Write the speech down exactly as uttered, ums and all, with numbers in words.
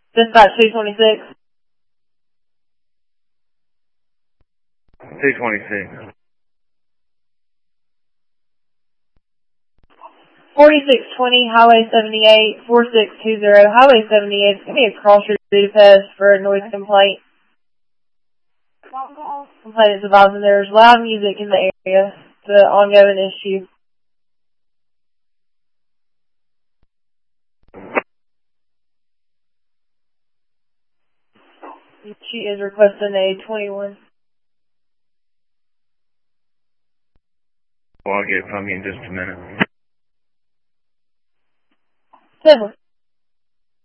Dispatch two twenty-six. two twenty-six. forty-six twenty, Highway seventy-eight, four six two zero, Highway seventy-eight. Give me a cross your Budapest for a noise complaint. Complaint is advising there's loud music in the area. It's an ongoing issue. She is requesting a twenty-one. Well, I'll get it from you in just a minute. Seven.